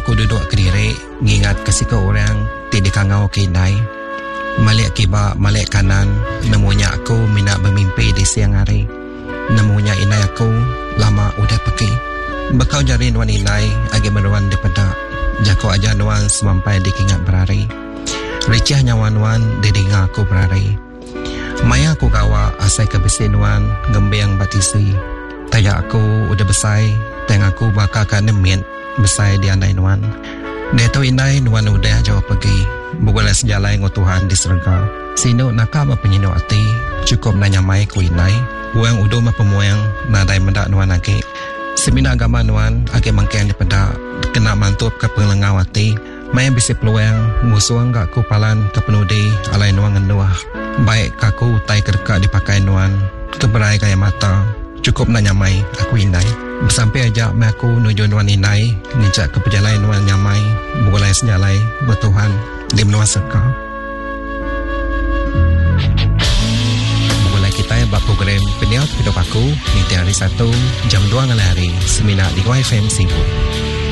aku duduk kediri, ngingat kesika orang tidak kangau kinai. Malik kiba, malik kanan, nemunya aku minat bermimpi di siang hari. Nemunya inai aku lama udah pergi. Bekau jari nuan inai agi meruan di pedak. Jako aja nuan semampai di kingat berari. Ricah nyawan-wan di dengar aku berari. Maya aku kawa asai kebesi nuan gembiang batisi. Taya aku udah besai, teng aku bakal kanemit besai di andai nuan. Deto inai nuan udah jauh pergi. Bukanlah sejalai ng Tuhan di serga. Sino nakama penyino ati, cukup nanyamai ku inai. Buang udo mapemuang nadai mendak nuan agi. Semina agama nuan agi mangkian di pedak. Kena mantup ke penglengau ati. Maya bisi peluang musuang gak ku palan ke penudi alai nuan ngenuah. Baik kaku tai kerka dipakai nuan. Keberai kaya mata. Cukup nanyamai aku inai. Sampai aja aku nuju nuan inai. Nijak ke perjalanan nuan nyamai. Bukanlah sejalai bertuhan di menua serka. Bukanlah kita buat program Peniaut Hidup Aku. Di hari 1 jam 2 hari Semina di YFM Singapura.